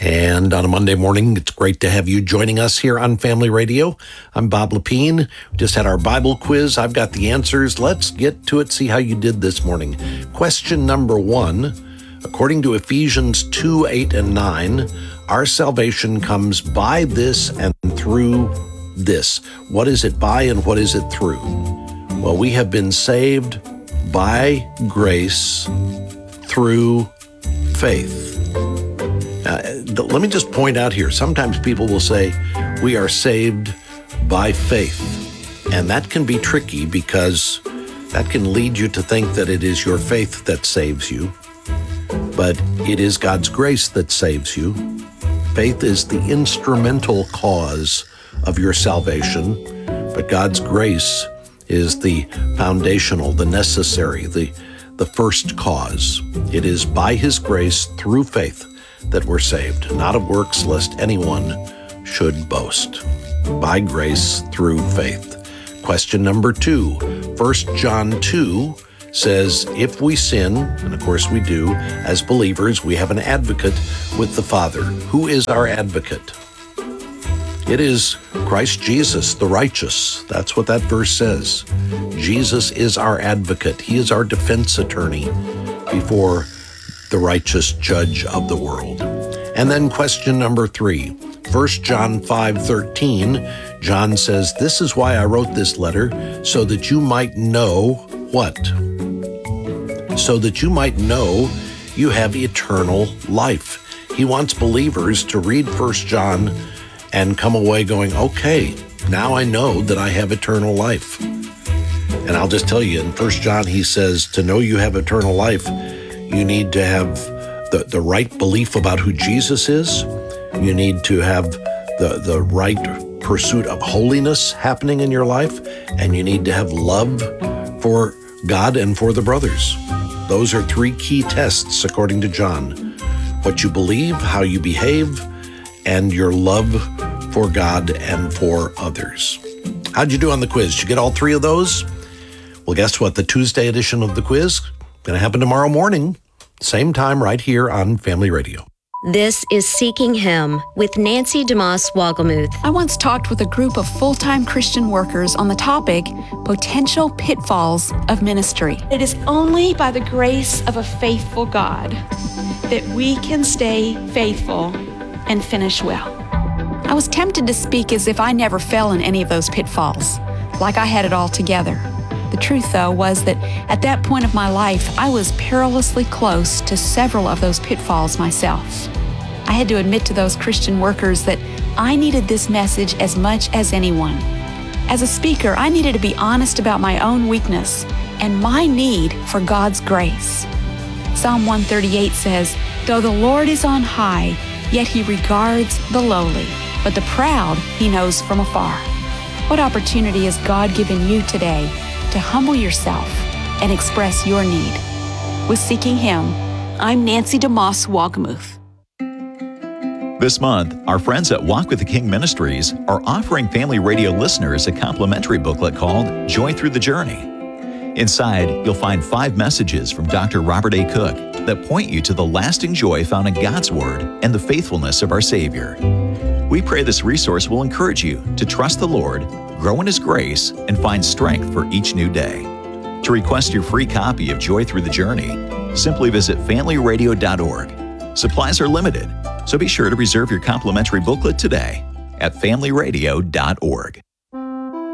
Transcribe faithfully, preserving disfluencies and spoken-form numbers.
And on a Monday morning, it's great to have you joining us here on Family Radio. I'm Bob Lepine. We just had our Bible quiz. I've got the answers. Let's get to it, see how you did this morning. Question number one, according to Ephesians two, eight, and nine, our salvation comes by this and through this. What is it by and what is it through? Well, we have been saved by grace through faith. Uh, let me just point out here, sometimes people will say we are saved by faith, and that can be tricky because that can lead you to think that it is your faith that saves you, but it is God's grace that saves you. Faith is the instrumental cause of your salvation, but God's grace is the foundational, the necessary, the, the first cause. It is by His grace through faith that we're saved, not of works, lest anyone should boast. By grace through faith. Question number two, First John two says, if we sin, and of course we do, as believers, we have an advocate with the Father. Who is our advocate? It is Christ Jesus, the righteous. That's what that verse says. Jesus is our advocate. He is our defense attorney before the righteous judge of the world. And then question number three, First John five thirteen, John says, this is why I wrote this letter, so that you might know what? So that you might know you have eternal life. He wants believers to read First John and come away going, okay, now I know that I have eternal life. And I'll just tell you, in First John, he says, to know you have eternal life, you need to have the, the right belief about who Jesus is. You need to have the, the right pursuit of holiness happening in your life. And you need to have love for God and for the brothers. Those are three key tests, according to John. What you believe, how you behave, and your love for God and for others. How'd you do on the quiz? Did you get all three of those? Well, guess what? The Tuesday edition of the quiz going to happen tomorrow morning, same time right here on Family Radio. This is Seeking Him with Nancy DeMoss Wogelmuth. I once talked with a group of full-time Christian workers on the topic, potential pitfalls of ministry. It is only by the grace of a faithful God that we can stay faithful and finish well. I was tempted to speak as if I never fell in any of those pitfalls, like I had it all together. The truth, though, was that at that point of my life, I was perilously close to several of those pitfalls myself. I had to admit to those Christian workers that I needed this message as much as anyone. As a speaker, I needed to be honest about my own weakness and my need for God's grace. Psalm one thirty-eight says, though the Lord is on high, yet He regards the lowly, but the proud He knows from afar. What opportunity has God given you today to humble yourself and express your need? With Seeking Him, I'm Nancy DeMoss Wogelmuth. This month, our friends at Walk with the King Ministries are offering Family Radio listeners a complimentary booklet called Joy Through the Journey. Inside, you'll find five messages from Doctor Robert A. Cook that point you to the lasting joy found in God's Word and the faithfulness of our Savior. We pray this resource will encourage you to trust the Lord, grow in His grace, and find strength for each new day. To request your free copy of Joy Through the Journey, simply visit family radio dot org. Supplies are limited, so be sure to reserve your complimentary booklet today at family radio dot org.